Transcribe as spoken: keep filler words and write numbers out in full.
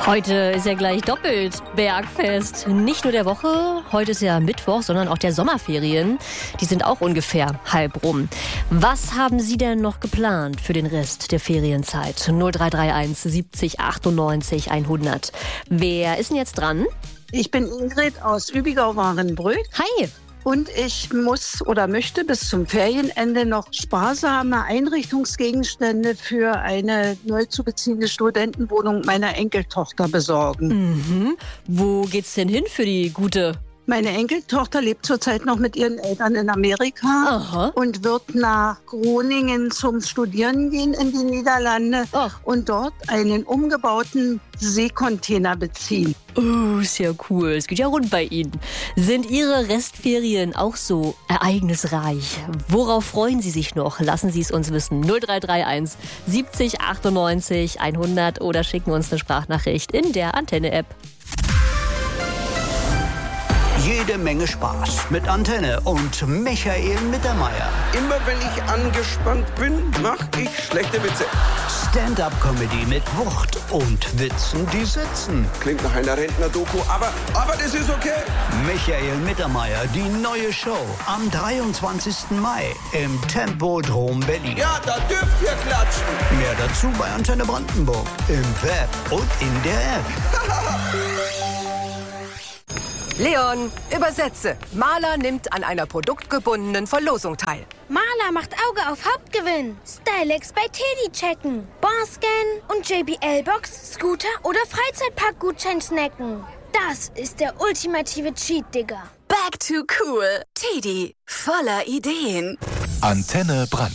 Heute ist ja gleich doppelt Bergfest. Nicht nur der Woche, heute ist ja Mittwoch, sondern auch der Sommerferien. Die sind auch ungefähr halb rum. Was haben Sie denn noch geplant für den Rest der Ferienzeit? null drei drei eins siebzig achtundneunzig hundert. Wer ist denn jetzt dran? Ich bin Ingrid aus Übigau-Warenbrück. Hi. Und ich muss oder möchte bis zum Ferienende noch sparsame Einrichtungsgegenstände für eine neu zu beziehende Studentenwohnung meiner Enkeltochter besorgen. Mhm. Wo geht's denn hin für die gute? Meine Enkeltochter lebt zurzeit noch mit ihren Eltern in Amerika. Aha. Und wird nach Groningen zum Studieren gehen in die Niederlande. Ach. Und dort einen umgebauten Seekontainer beziehen. Oh, ist ja cool. Es geht ja rund bei Ihnen. Sind Ihre Restferien auch so ereignisreich? Worauf freuen Sie sich noch? Lassen Sie es uns wissen. null drei drei eins siebzig achtundneunzig hundert oder schicken uns eine Sprachnachricht in der Antenne-App. Jede Menge Spaß mit Antenne und Michael Mittermeier. Immer wenn ich angespannt bin, mache ich schlechte Witze. Stand-up-Comedy mit Wucht und Witzen, die sitzen. Klingt nach einer Rentner-Doku, aber, aber das ist okay. Michael Mittermeier, die neue Show am dreiundzwanzigsten Mai im Tempodrom Berlin. Ja, da dürft ihr klatschen. Mehr dazu bei Antenne Brandenburg im Web und in der App. Leon, übersetze. Maler nimmt an einer produktgebundenen Verlosung teil. Maler macht Auge auf Hauptgewinn. Stylex bei Teddy checken. Barscan und J B L-Box, Scooter oder Freizeitparkgutschein snacken. Das ist der ultimative Cheat, Digga. Back to cool. Teddy, voller Ideen. Antenne Brandenburg.